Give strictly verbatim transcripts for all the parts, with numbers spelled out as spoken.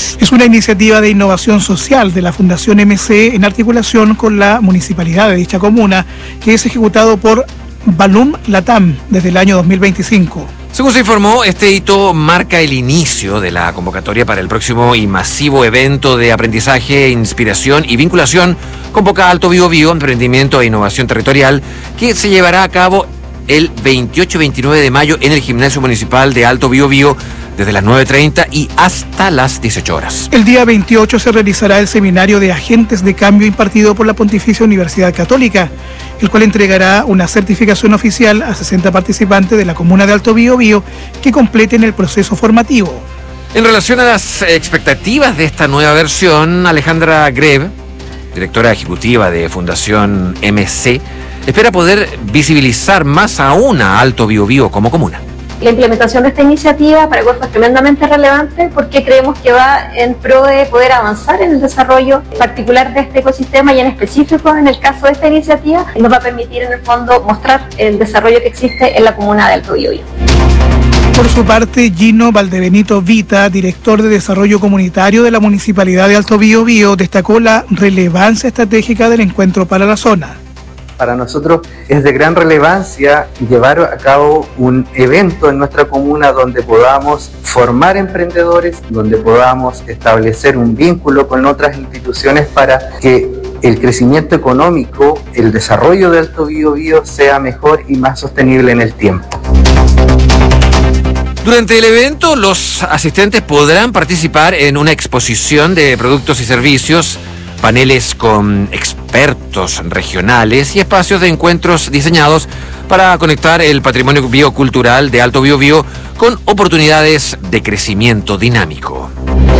Ríos. Es una iniciativa de innovación social de la Fundación M C en articulación con la municipalidad de dicha comuna, que es ejecutado por Balum Latam desde el año dos mil veinticinco. Según se informó, este hito marca el inicio de la convocatoria para el próximo y masivo evento de aprendizaje, inspiración y vinculación Convoca Alto Biobío, Emprendimiento e Innovación Territorial, que se llevará a cabo el veintiocho y veintinueve de mayo en el Gimnasio Municipal de Alto Biobío desde las nueve treinta y hasta las dieciocho horas. El día veintiocho se realizará el seminario de agentes de cambio impartido por la Pontificia Universidad Católica, el cual entregará una certificación oficial a sesenta participantes de la comuna de Alto Biobío que completen el proceso formativo. En relación a las expectativas de esta nueva versión, Alejandra Greve, directora ejecutiva de Fundación M C, espera poder visibilizar más aún a Alto Biobío como comuna. La implementación de esta iniciativa para Corfo es tremendamente relevante porque creemos que va en pro de poder avanzar en el desarrollo particular de este ecosistema y en específico en el caso de esta iniciativa nos va a permitir en el fondo mostrar el desarrollo que existe en la comuna de Alto Biobío. Por su parte, Gino Valdebenito Vita, director de Desarrollo Comunitario de la Municipalidad de Alto Biobío, destacó la relevancia estratégica del encuentro para la zona. Para nosotros es de gran relevancia llevar a cabo un evento en nuestra comuna donde podamos formar emprendedores, donde podamos establecer un vínculo con otras instituciones para que el crecimiento económico, el desarrollo de Alto Biobío sea mejor y más sostenible en el tiempo. Durante el evento, los asistentes podrán participar en una exposición de productos y servicios, paneles con expertos regionales y espacios de encuentros diseñados para conectar el patrimonio biocultural de Alto Biobío con oportunidades de crecimiento dinámico.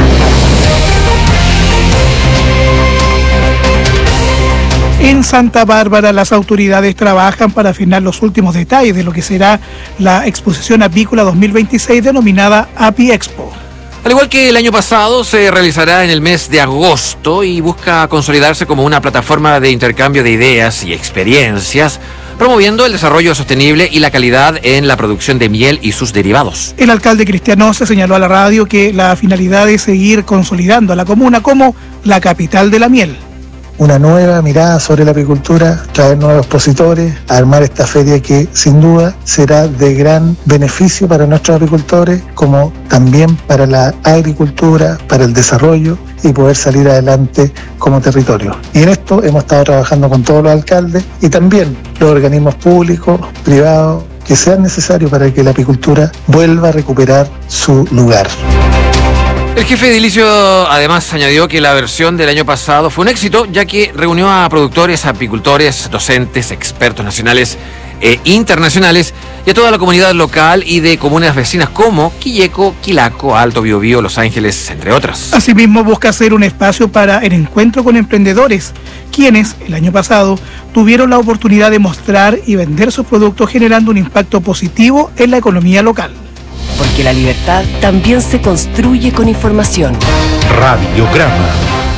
En Santa Bárbara, las autoridades trabajan para afinar los últimos detalles de lo que será la exposición apícola dos mil veintiséis denominada Api Expo. Al igual que el año pasado, se realizará en el mes de agosto y busca consolidarse como una plataforma de intercambio de ideas y experiencias, promoviendo el desarrollo sostenible y la calidad en la producción de miel y sus derivados. El alcalde Cristiano se señaló a la radio que la finalidad es seguir consolidando a la comuna como la capital de la miel. Una nueva mirada sobre la apicultura, traer nuevos expositores, armar esta feria que sin duda será de gran beneficio para nuestros apicultores, como también para la agricultura, para el desarrollo y poder salir adelante como territorio. Y en esto hemos estado trabajando con todos los alcaldes y también los organismos públicos, privados, que sean necesarios para que la apicultura vuelva a recuperar su lugar. El jefe edilicio además añadió que la versión del año pasado fue un éxito, ya que reunió a productores, apicultores, docentes, expertos nacionales e internacionales y a toda la comunidad local y de comunas vecinas como Quilleco, Quilaco, Alto Biobío, Los Ángeles, entre otras. Asimismo, busca ser un espacio para el encuentro con emprendedores, quienes el año pasado tuvieron la oportunidad de mostrar y vender sus productos generando un impacto positivo en la economía local. Porque la libertad también se construye con información. Radiograma.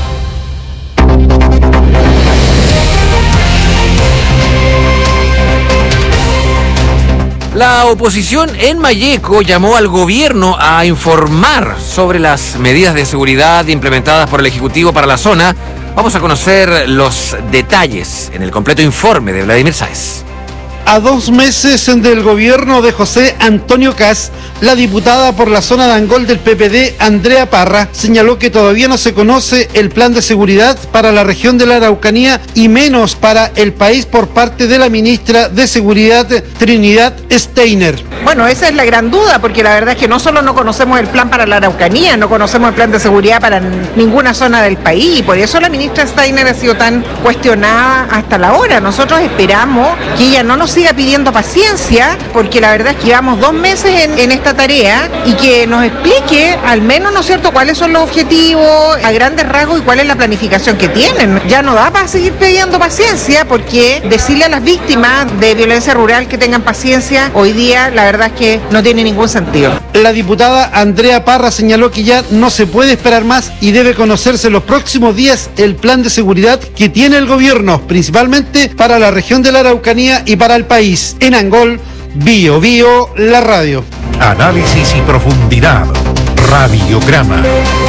La oposición en Malleco llamó al gobierno a informar sobre las medidas de seguridad implementadas por el Ejecutivo para la zona. Vamos a conocer los detalles en el completo informe de Vladimir Sáez. A dos meses del gobierno de José Antonio Kast, la diputada por la zona de Angol del P P D, Andrea Parra, señaló que todavía no se conoce el plan de seguridad para la región de la Araucanía y menos para el país por parte de la ministra de Seguridad, Trinidad Steiner. Bueno, esa es la gran duda, porque la verdad es que no solo no conocemos el plan para la Araucanía, no conocemos el plan de seguridad para ninguna zona del país, y por eso la ministra Steiner ha sido tan cuestionada hasta la hora. Nosotros esperamos que ella no nos siga pidiendo paciencia, porque la verdad es que llevamos dos meses en, en esta tarea, y que nos explique al menos, ¿no es cierto?, cuáles son los objetivos a grandes rasgos y cuál es la planificación que tienen. Ya no da para seguir pidiendo paciencia, porque decirle a las víctimas de violencia rural que tengan paciencia hoy día, la verdad es que no tiene ningún sentido. La diputada Andrea Parra señaló que ya no se puede esperar más y debe conocerse en los próximos días el plan de seguridad que tiene el gobierno, principalmente para la región de la Araucanía y para el país. En Angol, Bio Bio, la radio. Análisis y profundidad. Radiograma.